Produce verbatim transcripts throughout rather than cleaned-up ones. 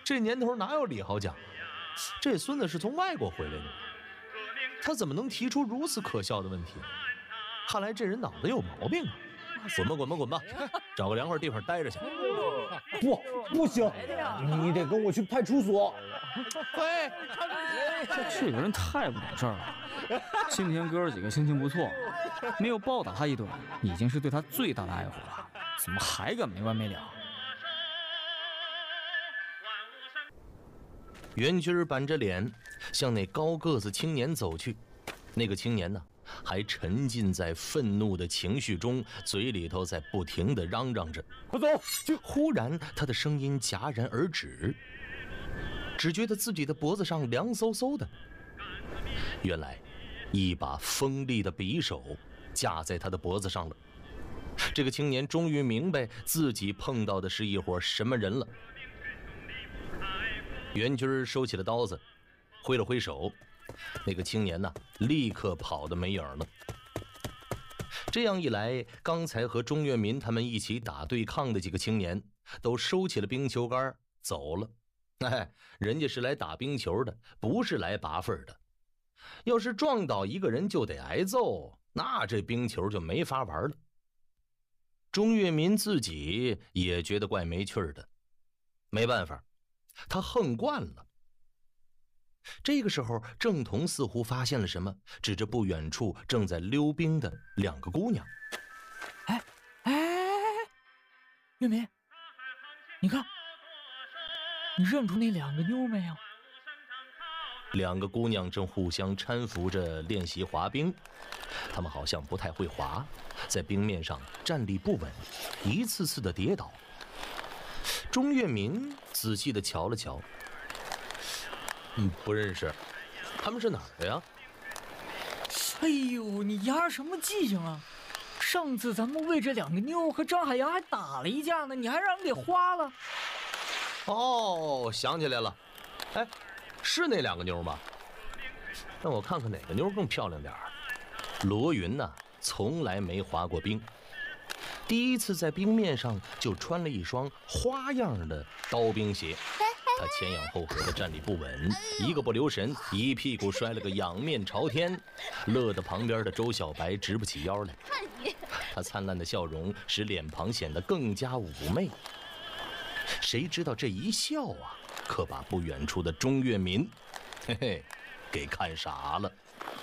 这年头哪有理好讲？这孙子是从外国回来的，他怎么能提出如此可笑的问题？看来这人脑子有毛病啊！滚吧滚吧滚吧，找个凉快地方待着去。 不，不行，你得跟我去派出所。 喂， 这个人太不懂事儿了。今天哥儿几个心情不错，没有暴打他一顿，已经是对他最大的爱护了，怎么还敢没完没了？ 袁军板着脸向那高个子青年走去，那个青年呢，还沉浸在愤怒的情绪中，嘴里头在不停地嚷嚷着：“ 快走！” 忽然，他的声音戛然而止，只觉得自己的脖子上凉飕飕的。原来，一把锋利的匕首架在他的脖子上了。这个青年终于明白自己碰到的是一伙什么人了。袁军收起了刀子，挥了挥手，那个青年呢，立刻跑得没影了。这样一来，刚才和钟跃民他们一起打对抗的几个青年都收起了冰球杆走了。哎，人家是来打冰球的，不是来拔份的。要是撞倒一个人就得挨揍，那这冰球就没法玩了。钟跃民自己也觉得怪没趣的，没办法，他横惯了。这个时候，郑彤似乎发现了什么，指着不远处正在溜冰的两个姑娘。 哎哎哎，月明，你看，你认出那两个妞没有？ 两个姑娘正互相搀扶着练习滑冰，她们好像不太会滑，在冰面上站立不稳，一次次的跌倒。钟跃民仔细的瞧了瞧，嗯，不认识，他们是哪儿的呀？ 哎呦，你丫什么记性啊？上次咱们为这两个妞和张海洋还打了一架呢，你还让人给花了。 哦，想起来了，哎，是那两个妞吗？让我看看哪个妞更漂亮点儿。罗云呢，从来没滑过冰，第一次在冰面上就穿了一双花样的刀冰鞋。他前仰后合的站立不稳，一个不留神，一屁股摔了个仰面朝天，乐得旁边的周小白直不起腰来。他灿烂的笑容使脸庞显得更加妩媚。谁知道这一笑啊，可把不远处的钟跃民，嘿嘿，给看傻了。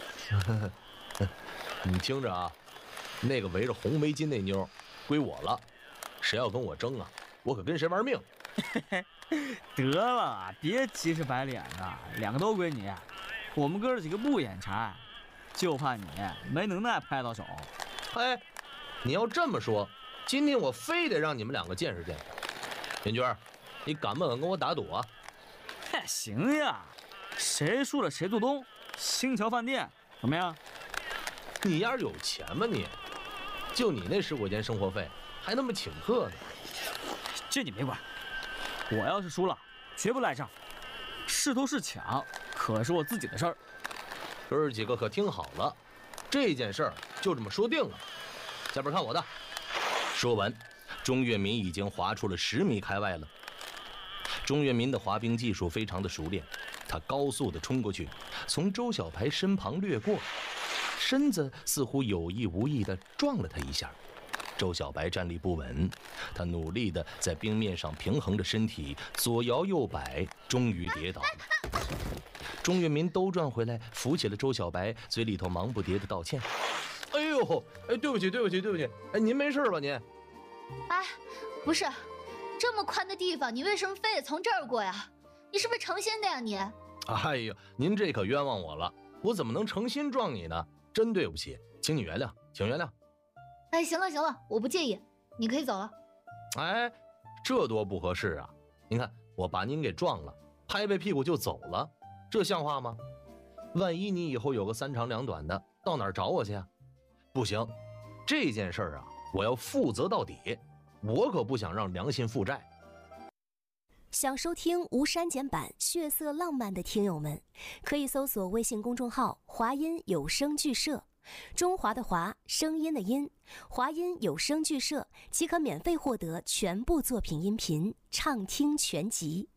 你听着啊，那个围着红围巾那妞归我了，谁要跟我争啊，我可跟谁玩命。 得了，别急赤白脸的，两个都归你，我们哥几个不眼馋，就怕你没能耐拍到手。 哎，你要这么说，今天我非得让你们两个见识见识。袁娟，你敢不敢跟我打赌啊？ 嘿，行呀，谁输了谁做东，星桥饭店怎么样？ 你丫有钱吗你？就你那十块钱生活费，还那么请客呢？ 这你没管。我要是输了，绝不赖账。是偷是抢，可是我自己的事儿。 哥儿几个可听好了，这件事儿就这么说定了。下边看我的。说完，钟跃民已经滑出了十米开外了。钟跃民的滑冰技术非常的熟练，他高速的冲过去，从周小白身旁掠过，身子似乎有意无意的撞了他一下。周小白站立不稳，他努力地在冰面上平衡着身体，左摇右摆，终于跌倒了。钟跃民兜转回来，扶起了周小白，嘴里头忙不迭地道歉：“哎呦，哎，对不起，对不起，对不起，哎，您没事吧您？”“ 哎，不是，这么宽的地方，你为什么非得从这儿过呀？你是不是诚心的呀你？”“ 哎呦，您这可冤枉我了，我怎么能诚心撞你呢？真对不起，请你原谅，请原谅。”“ 哎，行了行了，我不介意，你可以走了。”“ 哎，这多不合适啊！您看我把您给撞了，拍拍屁股就走了，这像话吗？万一你以后有个三长两短的，到哪儿找我去啊？不行，这件事儿啊，我要负责到底，我可不想让良心负债。” 想收听无删减版血色浪漫的听友们，可以搜索微信公众号华音有声剧社，中华的华，声音的音，华音有声剧社即可免费获得全部作品音频畅听全集。